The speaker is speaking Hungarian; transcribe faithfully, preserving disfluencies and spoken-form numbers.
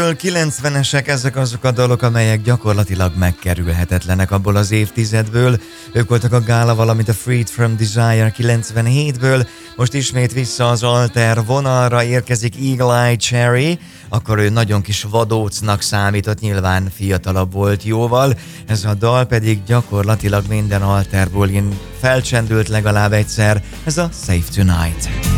kilencvenesek, ezek azok a dalok, amelyek gyakorlatilag megkerülhetetlenek abból az évtizedből. Ők voltak a Gála, valamint a Freed from Desire kilencvenhétből. Most ismét vissza az Alter vonalra érkezik Eagle Eye Cherry. Akkor ő nagyon kis vadócnak számított, nyilván fiatalabb volt jóval. Ez a dal pedig gyakorlatilag minden Alter bulin felcsendült legalább egyszer. Ez a Save Tonight.